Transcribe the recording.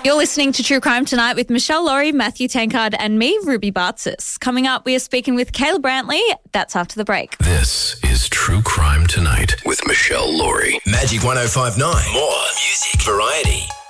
You're listening to True Crime Tonight with Michelle Laurie, Matthew Tankard and me, Ruby Bartzis. Coming up, we are speaking with Kayla Brantley. That's after the break. This is True Crime Tonight with Michelle Laurie. Magic 105.9. More music variety.